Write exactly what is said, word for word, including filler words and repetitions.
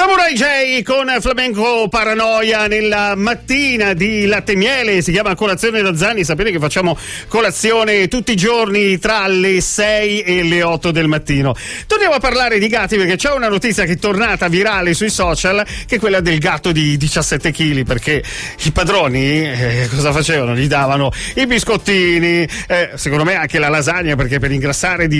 Samurai J con Flamenco Paranoia nella mattina di Latte e Miele, si chiama Colazione da Zanni. Sapete che facciamo colazione tutti i giorni tra le sei e le otto del mattino. Torniamo a parlare di gatti perché c'è una notizia che è tornata virale sui social, che è quella del gatto di diciassette chili, perché i padroni eh, cosa facevano? Gli davano i biscottini, eh, secondo me anche la lasagna, perché per ingrassare di